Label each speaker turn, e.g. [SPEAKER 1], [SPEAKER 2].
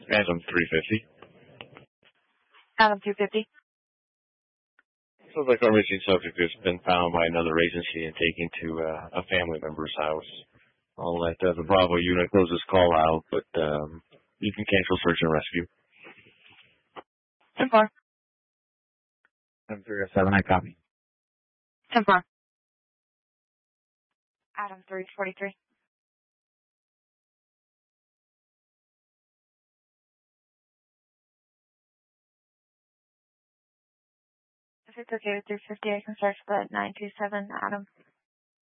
[SPEAKER 1] Adam 350.
[SPEAKER 2] Adam 250.
[SPEAKER 1] Sounds like our missing subject has been found by another agency and taken to a family member's house. I'll let the Bravo unit close this call out, but you can cancel search and rescue.
[SPEAKER 2] 10-4.
[SPEAKER 3] Adam 307, I copy.
[SPEAKER 2] 10-4. Adam 343. If it's okay with 350, I can start at 927 Adam.